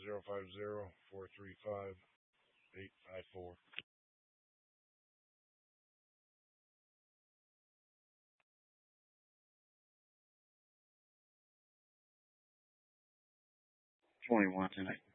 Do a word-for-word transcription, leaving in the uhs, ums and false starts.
zero five zero, four three five, eight five four. twenty-one tonight.